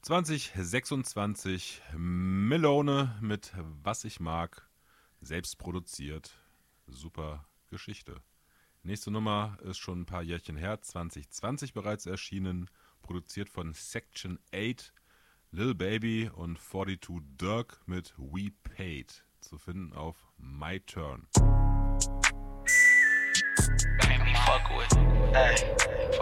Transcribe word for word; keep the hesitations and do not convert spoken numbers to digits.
zwanzig sechsundzwanzig Melone mit Was ich mag, selbst produziert, super Geschichte. Nächste Nummer ist schon ein paar Jährchen her, zwanzig zwanzig bereits erschienen, produziert von Section acht, Lil Baby und zweiundvierzig Dirk mit We Paid, zu finden auf My Turn. Make me fuck with, ay.